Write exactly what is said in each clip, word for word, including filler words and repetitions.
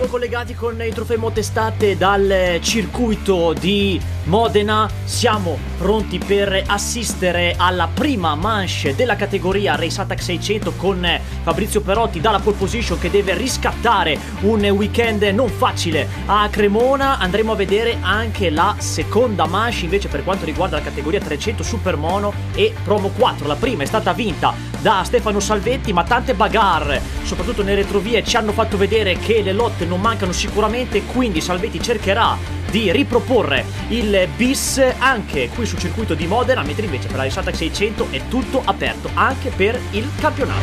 collegati con i trofei motestate dal circuito di Modena. Siamo pronti per assistere alla prima manche della categoria Race Attack seicento con Fabrizio Perotti dalla pole position che deve riscattare un weekend non facile a Cremona. Andremo a vedere anche la seconda manche invece per quanto riguarda la categoria trecento Supermono e Promo quattro. La prima è stata vinta da Stefano Salvetti, ma tante bagarre soprattutto nelle retrovie ci hanno fatto vedere che le lotte non mancano sicuramente, quindi Salvetti cercherà di riproporre il bis anche qui sul circuito di Modena, mentre invece per la Race Attack seicento è tutto aperto anche per il campionato.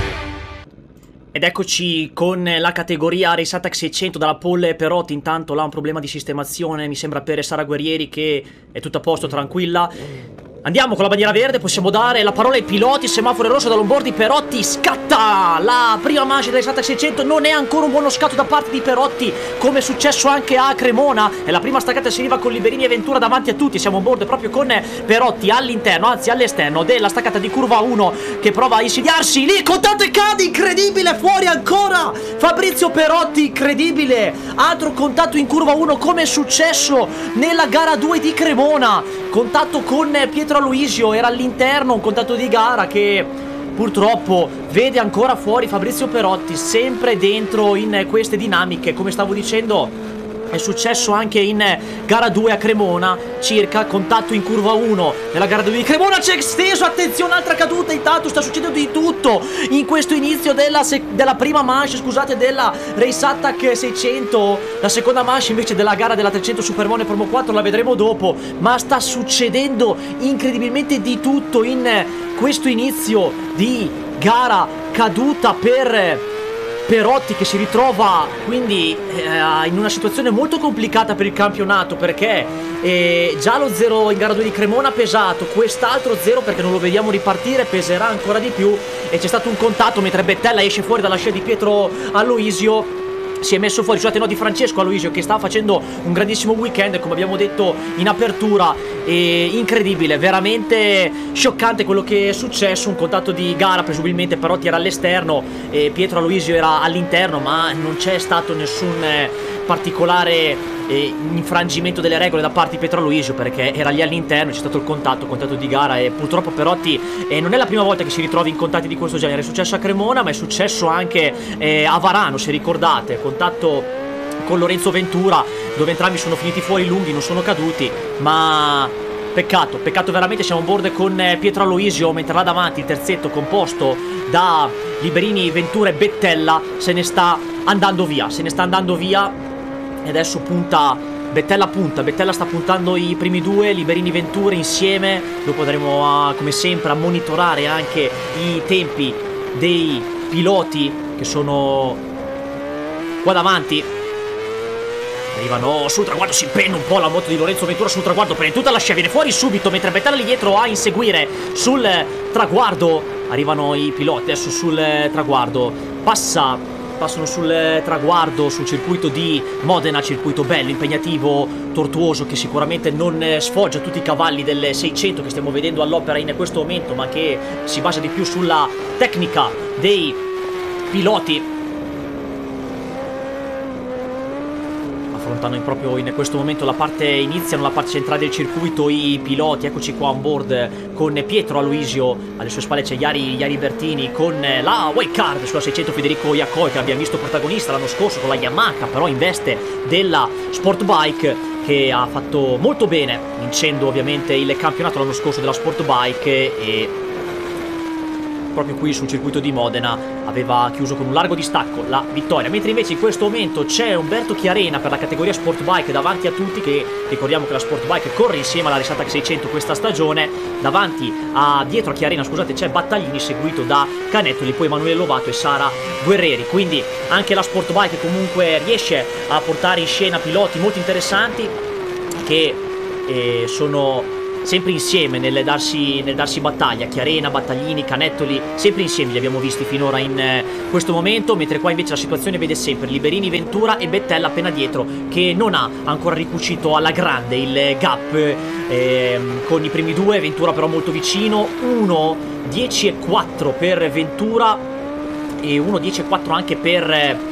Ed eccoci con la categoria Race Attack seicento dalla pole Perotti. Intanto là un problema di sistemazione, mi sembra per Sara Guerrieri, che è tutto a posto, tranquilla. Andiamo con la bandiera verde, possiamo dare la parola ai piloti, semaforo rosso dall'onboard, Perotti scatta la prima manche della Race Attack seicento, non è ancora un buono scatto da parte di Perotti come è successo anche a Cremona, e la prima staccata si arriva con Liberini e Ventura davanti a tutti, siamo on board proprio con Perotti all'interno, anzi all'esterno della staccata di curva uno che prova a insidiarsi, lì contatto e cade, incredibile, fuori ancora Fabrizio Perotti, incredibile, altro contatto in curva uno come è successo nella gara due di Cremona, contatto con Pietro Aloisio, era all'interno, un contatto di gara che purtroppo vede ancora fuori Fabrizio Perotti, sempre dentro in queste dinamiche. Come stavo dicendo, è successo anche in gara due a Cremona, circa contatto in curva uno nella gara due di Cremona, c'è esteso, attenzione, altra caduta, intanto sta succedendo di tutto in questo inizio della, della prima manche, scusate, della Race Attack seicento. La seconda manche invece della gara della trecento Supermono e Promo quattro la vedremo dopo, ma sta succedendo incredibilmente di tutto in questo inizio di gara, caduta per Perotti che si ritrova quindi eh, in una situazione molto complicata per il campionato, perché eh, già lo zero in gara due di Cremona ha pesato, quest'altro zero perché non lo vediamo ripartire peserà ancora di più, e c'è stato un contatto mentre Bettella esce fuori dalla scia di Pietro Aloisio. Si è messo fuori, scusate, no, di Francesco Aloisio, che stava facendo un grandissimo weekend, come abbiamo detto in apertura, e incredibile, veramente scioccante quello che è successo. Un contatto di gara, presumibilmente Perotti era all'esterno e Pietro Aloisio era all'interno, ma non c'è stato nessun particolare eh, infrangimento delle regole da parte di Pietro Aloisio, perché era lì all'interno, c'è stato il contatto, contatto di gara, e purtroppo Perotti eh, non è la prima volta che si ritrova in contatti di questo genere. È successo a Cremona, ma è successo anche eh, a Varano, se ricordate, contatto con Lorenzo Ventura dove entrambi sono finiti fuori lunghi, non sono caduti, ma peccato, peccato veramente. Siamo on board con Pietro Aloisio, mentre là davanti il terzetto composto da Liberini, Ventura e Bettella se ne sta andando via, se ne sta andando via e adesso punta Bettella, punta Bettella sta puntando i primi due, Liberini, Ventura insieme. Dopo andremo a, come sempre, a monitorare anche i tempi dei piloti che sono qua davanti. Arrivano sul traguardo, si penna un po' la moto di Lorenzo Ventura sul traguardo, prende tutta la scia, viene fuori subito, mentre Bettella lì dietro a inseguire sul traguardo. Arrivano i piloti adesso sul traguardo, passa, passano sul traguardo, sul circuito di Modena, circuito bello, impegnativo, tortuoso, che sicuramente non sfoggia tutti i cavalli del seicento che stiamo vedendo all'opera in questo momento, ma che si basa di più sulla tecnica dei piloti. Affrontano proprio in questo momento la parte, iniziano la parte centrale del circuito i piloti. Eccoci qua on board con Pietro Aloisio, alle sue spalle c'è Iari, Iari Bertini con la wildcard sulla seicento Federico Iacoi, che abbiamo visto protagonista l'anno scorso con la Yamaha, però in veste della Sport Bike, che ha fatto molto bene vincendo ovviamente il campionato l'anno scorso della Sport Bike, e proprio qui sul circuito di Modena aveva chiuso con un largo distacco la vittoria. Mentre invece in questo momento c'è Umberto Chiarena per la categoria Sport Bike davanti a tutti, che ricordiamo che la Sport Bike corre insieme alla Race Attack seicento questa stagione. Davanti a dietro a Chiarena, scusate, c'è Battaglini seguito da Canettoli, poi Emanuele Lovato e Sara Guerrieri. Quindi anche la Sport Bike comunque riesce a portare in scena piloti molto interessanti che eh, sono sempre insieme nel darsi, nel darsi battaglia. Chiarena, Battaglini, Canettoli, sempre insieme li abbiamo visti finora in eh, questo momento, mentre qua invece la situazione vede sempre Liberini, Ventura e Bettella appena dietro, che non ha ancora ricucito alla grande il gap eh, con i primi due. Ventura però molto vicino, uno dieci e quattro per Ventura e uno dieci e quattro anche per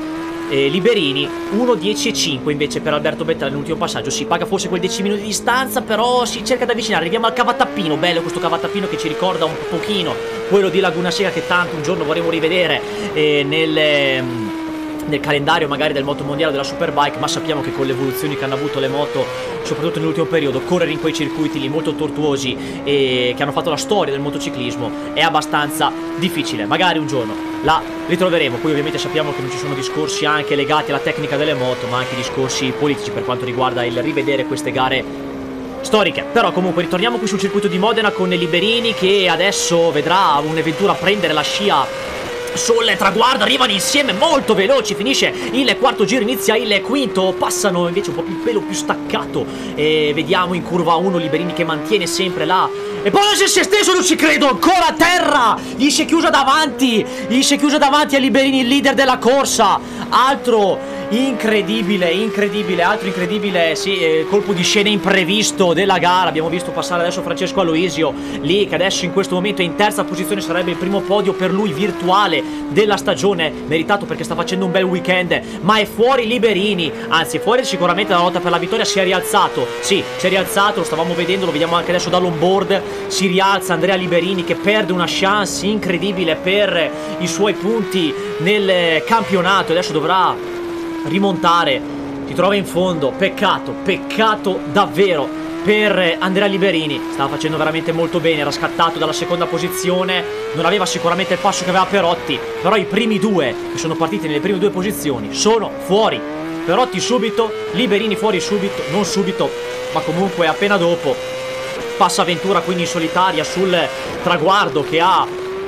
eh, Liberini. Uno dieci e cinque invece per Alberto Bettella nell'ultimo passaggio. Si paga forse quel decimino di distanza, però si cerca di avvicinare. Arriviamo al cavatappino, bello questo cavatappino che ci ricorda un pochino quello di Laguna Seca che tanto un giorno vorremmo rivedere eh, nel... Ehm, nel calendario magari del motomondiale della Superbike, ma sappiamo che con le evoluzioni che hanno avuto le moto, soprattutto nell'ultimo periodo, correre in quei circuiti lì molto tortuosi e che hanno fatto la storia del motociclismo è abbastanza difficile. Magari un giorno la ritroveremo. Poi ovviamente sappiamo che non ci sono discorsi anche legati alla tecnica delle moto, ma anche discorsi politici per quanto riguarda il rivedere queste gare storiche. Però comunque ritorniamo qui sul circuito di Modena con Liberini, che adesso vedrà un'avventura prendere la scia sul traguardo. Arrivano insieme molto veloci, finisce il quarto giro, inizia il quinto, passano invece un po' più il pelo più staccato e vediamo in curva uno Liberini che mantiene sempre là e poi se si è steso, non ci credo, ancora a terra, gli si è chiusa davanti, gli si è chiusa davanti a Liberini, il leader della corsa. Altro incredibile, incredibile, altro incredibile, sì, eh, colpo di scena imprevisto della gara. Abbiamo visto passare adesso Francesco Aloisio lì, che adesso in questo momento è in terza posizione, sarebbe il primo podio per lui virtuale della stagione, meritato perché sta facendo un bel weekend, ma è fuori Liberini, anzi fuori sicuramente la lotta per la vittoria. Si è rialzato, sì, si è rialzato, lo stavamo vedendo, lo vediamo anche adesso dall'onboard, si rialza Andrea Liberini che perde una chance incredibile per i suoi punti nel campionato, adesso dovrà rimontare, si trova in fondo, peccato, peccato davvero per Andrea Liberini. Stava facendo veramente molto bene, era scattato dalla seconda posizione, non aveva sicuramente il passo che aveva Perotti, però i primi due che sono partiti nelle prime due posizioni sono fuori. Perotti subito, Liberini fuori subito, non subito, ma comunque appena dopo. Passa Ventura quindi in solitaria sul traguardo, che ha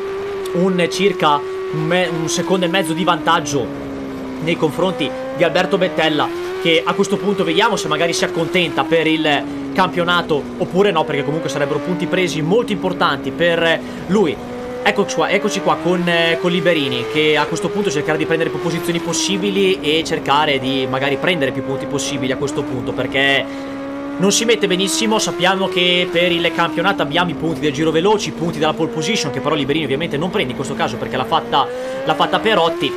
un circa un, me un secondo e mezzo di vantaggio nei confronti di Alberto Bettella, che a questo punto vediamo se magari si accontenta per il campionato oppure no, perché comunque sarebbero punti presi molto importanti per lui. Eccoci qua, eccoci qua con, eh, con Liberini, che a questo punto cercherà di prendere più posizioni possibili e cercare di magari prendere più punti possibili a questo punto, perché non si mette benissimo. Sappiamo che per il campionato abbiamo i punti del giro veloci, i punti della pole position, che però Liberini ovviamente non prende in questo caso perché l'ha fatta, l'ha fatta Perotti,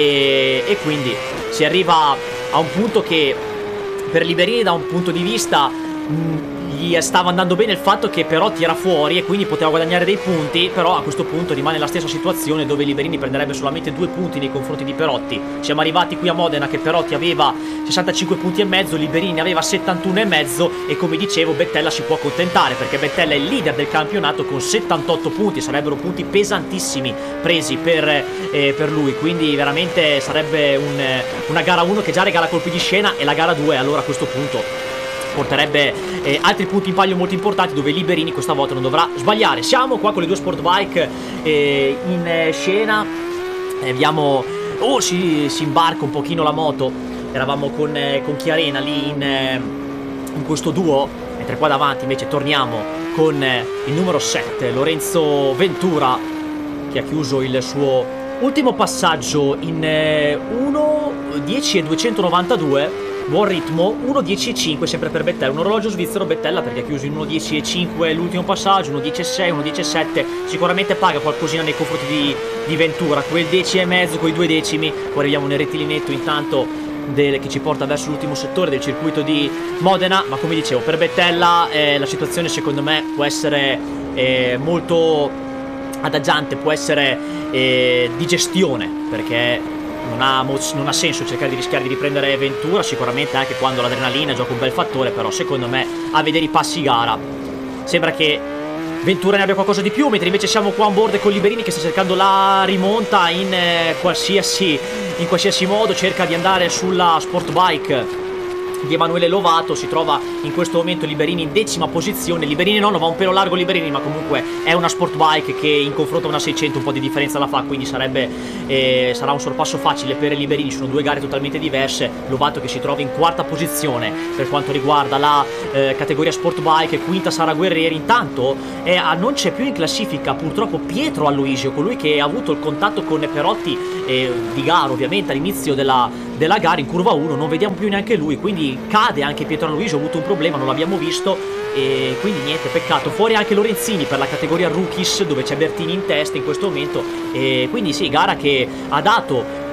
e, e quindi si arriva a un punto che per Liberini da un punto di vista mh, gli stava andando bene il fatto che Perotti era fuori e quindi poteva guadagnare dei punti, però a questo punto rimane la stessa situazione dove Liberini prenderebbe solamente due punti nei confronti di Perotti. Siamo arrivati qui a Modena che Perotti aveva sessantacinque punti e mezzo, Liberini aveva settantuno e mezzo e come dicevo Bettella si può accontentare perché Bettella è il leader del campionato con settantotto punti, sarebbero punti pesantissimi presi per, eh, per lui, quindi veramente sarebbe un, una gara uno che già regala colpi di scena e la gara due allora a questo punto porterebbe eh, altri punti in palio molto importanti dove Liberini questa volta non dovrà sbagliare. Siamo qua con le due sport bike eh, in eh, scena, eh, abbiamo oh si, si imbarca un pochino la moto, eravamo con, eh, con Chiarena lì in, eh, in questo duo, mentre qua davanti invece torniamo con eh, il numero sette Lorenzo Ventura, che ha chiuso il suo ultimo passaggio in eh, uno dieci e duecentonovantadue. Buon ritmo, uno dieci e cinque sempre per Bettella, un orologio svizzero Bettella perché ha chiuso in uno dieci e cinque l'ultimo passaggio, uno dieci e sei, uno dieci e sette, sicuramente paga qualcosina nei confronti di, di Ventura, quel dieci e mezzo, quei due decimi. Poi arriviamo nel rettilinetto intanto del, che ci porta verso l'ultimo settore del circuito di Modena, ma come dicevo per Bettella eh, la situazione secondo me può essere eh, molto adagiante, può essere eh, di gestione, perché Non ha, non ha senso cercare di rischiare di riprendere Ventura, sicuramente anche quando l'adrenalina gioca un bel fattore, però secondo me a vedere i passi gara sembra che Ventura ne abbia qualcosa di più, mentre invece siamo qua on board con Liberini che sta cercando la rimonta in eh, qualsiasi, in qualsiasi modo, cerca di andare sulla sport bike di Emanuele Lovato. Si trova in questo momento Liberini in decima posizione, Liberini no, va un pelo largo Liberini, ma comunque è una sport bike che in confronto a una seicento un po' di differenza la fa, quindi sarebbe eh, sarà un sorpasso facile per Liberini. Sono due gare totalmente diverse. Lovato che si trova in quarta posizione per quanto riguarda la eh, categoria sport bike, quinta Sara Guerrieri. Intanto eh, non c'è più in classifica purtroppo Pietro Aloisio, colui che ha avuto il contatto con Perotti eh, di gara ovviamente all'inizio della, della gara in curva uno, non vediamo più neanche lui, quindi cade anche Pietro Aloisio, ha avuto un problema, non l'abbiamo visto e quindi niente, peccato. Fuori anche Lorenzini per la categoria rookies dove c'è Bertini in testa in questo momento, e quindi sì, gara che ha dato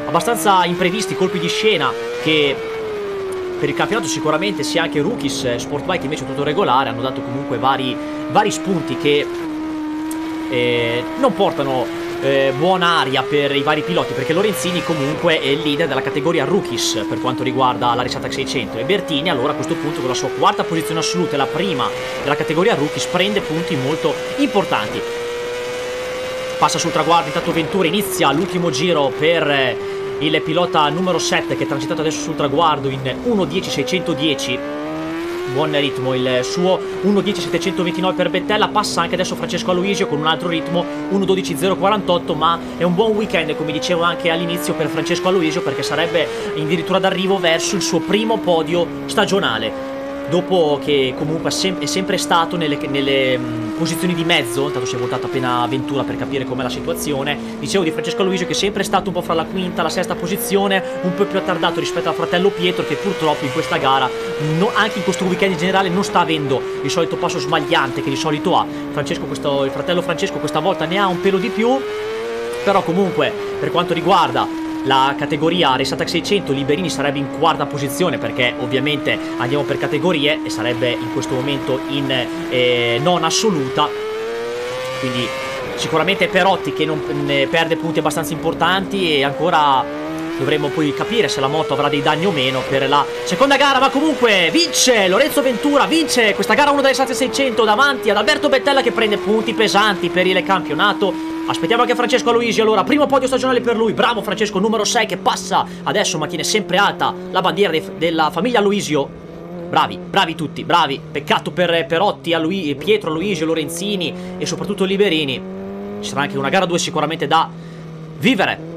abbastanza imprevisti, colpi di scena che per il campionato sicuramente sia anche Rookies, Sportbike invece tutto regolare, hanno dato comunque vari, vari spunti che eh, non portano Eh, buona aria per i vari piloti, perché Lorenzini comunque è il leader della categoria Rookies per quanto riguarda la Race Attack seicento, e Bertini allora a questo punto con la sua quarta posizione assoluta e la prima della categoria Rookies prende punti molto importanti. Passa sul traguardo intanto Ventura, inizia l'ultimo giro per il pilota numero sette che è transitato adesso sul traguardo in uno dieci seicentodieci. Buon ritmo il suo, uno dieci settecentoventinove per Bettella. Passa anche adesso Francesco Aloisio con un altro ritmo, uno dodici zero quarantotto, ma è un buon weekend, come dicevo anche all'inizio, per Francesco Aloisio, perché sarebbe addirittura d'arrivo verso il suo primo podio stagionale, dopo che comunque è sempre stato nelle, nelle mh, posizioni di mezzo. Intanto si è voltato appena Ventura per capire com'è la situazione. Dicevo di Francesco Aloisio che è sempre stato un po' fra la quinta e la sesta posizione, un po' più attardato rispetto al fratello Pietro, che purtroppo in questa gara, no, anche in questo weekend in generale, non sta avendo il solito passo smagliante che di solito ha. Francesco, questo, il fratello Francesco questa volta ne ha un pelo di più, però comunque per quanto riguarda la categoria Race Attack seicento, Liberini sarebbe in quarta posizione, perché ovviamente andiamo per categorie e sarebbe in questo momento in eh, non assoluta, quindi sicuramente Perotti che non ne perde punti abbastanza importanti, e ancora dovremo poi capire se la moto avrà dei danni o meno per la seconda gara. Ma comunque vince Lorenzo Ventura, vince questa gara uno delle Race Attack seicento davanti ad Alberto Bettella, che prende punti pesanti per il campionato. Aspettiamo anche Francesco Aloisio, allora primo podio stagionale per lui. Bravo Francesco, numero sei, che passa adesso ma tiene sempre alta la bandiera de della famiglia Aloisio. Bravi, bravi tutti, bravi. Peccato per Perotti, Aloisio, Pietro, Aloisio, Lorenzini e soprattutto Liberini. Ci sarà anche una gara due sicuramente da vivere.